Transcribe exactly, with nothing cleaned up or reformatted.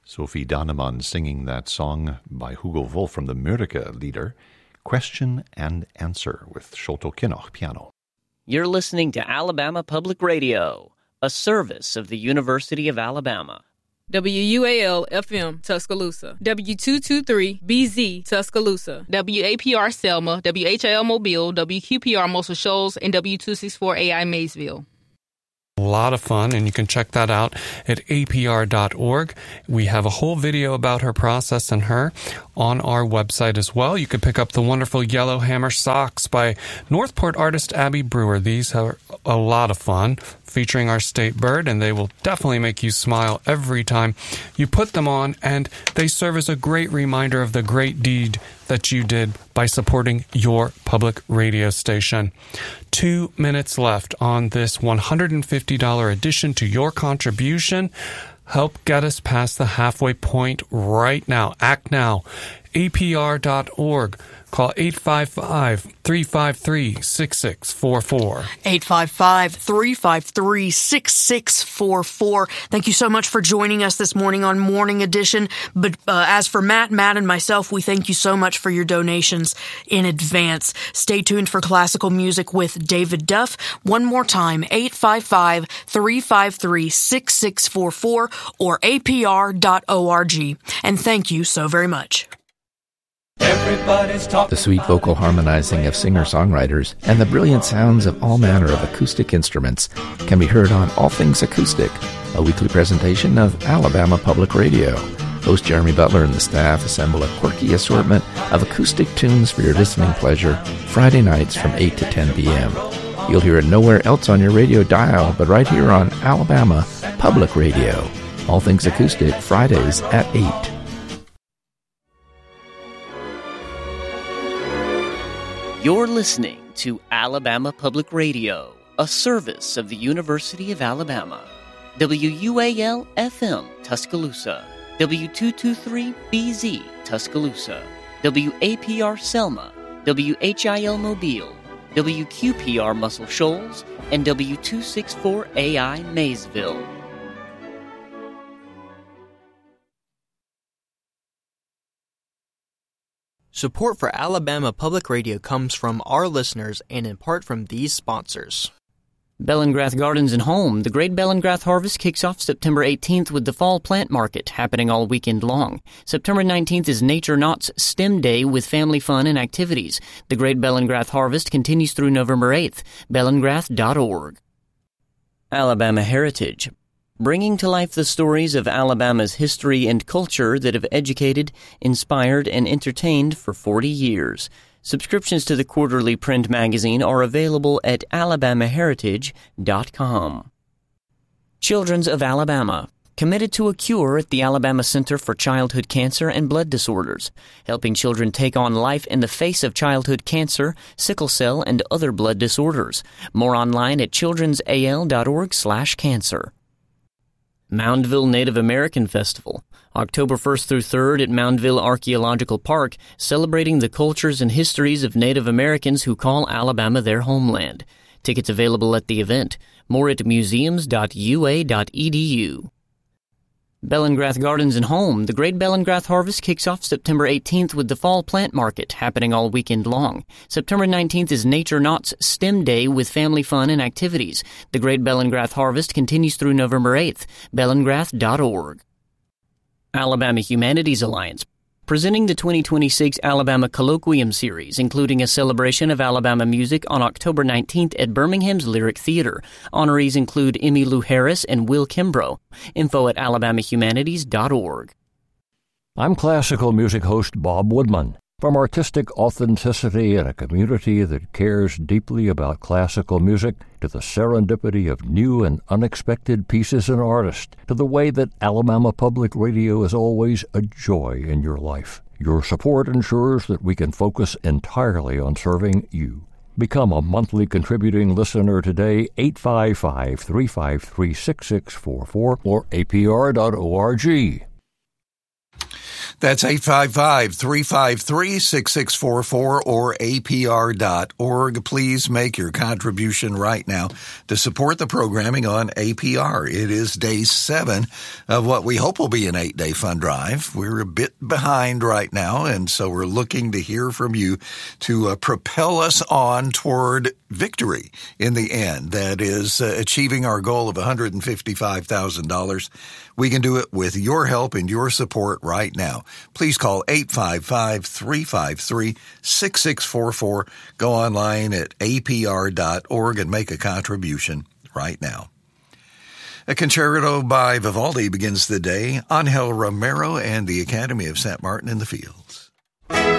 Sophie Daneman singing that song by Hugo Wolf from the Mörike Lieder, Question and Answer with Sholto Kinnoch piano. You're listening to Alabama Public Radio, a service of the University of Alabama. W U A L F M Tuscaloosa, W two twenty-three B Z Tuscaloosa, W A P R Selma, W H I L Mobile, W Q P R Muscle Shoals, and W two sixty-four A I Maysville. A lot of fun, and you can check that out at A P R dot org. We have a whole video about her process and her on our website as well. You can pick up the wonderful Yellow Hammer socks by Northport artist Abby Brewer. These are a lot of fun, featuring our state bird, and they will definitely make you smile every time you put them on, and they serve as a great reminder of the great deed that you did by supporting your public radio station. Two minutes left on this one hundred fifty dollars addition to your contribution. Help get us past the halfway point right now. Act now. A P R dot org. Call eight five five, three five three, six six four four. eight five five, three five three, six six four four. Thank you so much for joining us this morning on Morning Edition. But uh, as for Matt, Matt and myself, we thank you so much for your donations in advance. Stay tuned for classical music with David Duff. One more time, eight five five, three five three, six six four four or A P R dot org. And thank you so very much. The sweet vocal harmonizing of singer-songwriters and the brilliant sounds of all manner of acoustic instruments can be heard on All Things Acoustic, a weekly presentation of Alabama Public Radio. Host Jeremy Butler and the staff assemble a quirky assortment of acoustic tunes for your listening pleasure Friday nights from eight to ten p.m. You'll hear it nowhere else on your radio dial, but right here on Alabama Public Radio. All Things Acoustic, Fridays at eight. You're listening to Alabama Public Radio, a service of the University of Alabama. W U A L F M Tuscaloosa, W two twenty-three B Z Tuscaloosa, W A P R Selma, W H I L Mobile, W Q P R Muscle Shoals, and W two sixty-four A I Maysville. Support for Alabama Public Radio comes from our listeners and in part from these sponsors. Bellingrath Gardens and Home. The Great Bellingrath Harvest kicks off September eighteenth with the Fall Plant Market, happening all weekend long. September nineteenth is Nature Knott's STEM Day with family fun and activities. The Great Bellingrath Harvest continues through November eighth. Bellingrath dot org. Alabama Heritage. Bringing to life the stories of Alabama's history and culture that have educated, inspired, and entertained for forty years. Subscriptions to the quarterly print magazine are available at alabama heritage dot com. Children's of Alabama. Committed to a cure at the Alabama Center for Childhood Cancer and Blood Disorders, helping children take on life in the face of childhood cancer, sickle cell, and other blood disorders. More online at children's a l dot org slash cancer. Moundville Native American Festival, October first through third at Moundville Archaeological Park, celebrating the cultures and histories of Native Americans who call Alabama their homeland. Tickets available at the event. More at museums dot u a dot e d u. Bellingrath Gardens and Home. The Great Bellingrath Harvest kicks off September eighteenth with the Fall Plant Market, happening all weekend long. September nineteenth is Nature Knott's STEM Day with family fun and activities. The Great Bellingrath Harvest continues through November eighth. bellingrath dot org. Alabama Humanities Alliance. Presenting the twenty twenty-six Alabama Colloquium Series, including a celebration of Alabama music on October nineteenth at Birmingham's Lyric Theater. Honorees include Emmy Lou Harris and Will Kimbrough. Info at alabama humanities dot org. I'm classical music host Bob Woodman. From artistic authenticity in a community that cares deeply about classical music, to the serendipity of new and unexpected pieces and artists, to the way that Alabama Public Radio is always a joy in your life. Your support ensures that we can focus entirely on serving you. Become a monthly contributing listener today, eight five five, three five three, six six four four or A P R dot org. That's eight five five, three five three, six six four four or A P R dot org. Please make your contribution right now to support the programming on A P R. It is day seven of what we hope will be an eight-day fund drive. We're a bit behind right now, and so we're looking to hear from you to uh, propel us on toward victory in the end. That is uh, achieving our goal of one hundred fifty-five thousand dollars. We can do it with your help and your support right now. Please call eight five five, three five three, six six four four. Go online at A P R dot org and make a contribution right now. A concerto by Vivaldi begins the day. Angel Romero and the Academy of Saint Martin in the Fields.